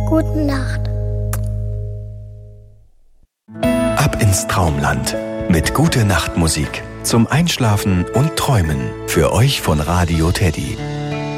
Gute Nacht. Ab ins Traumland mit Gute-Nacht-Musik zum Einschlafen und Träumen. Für euch von Radio Teddy.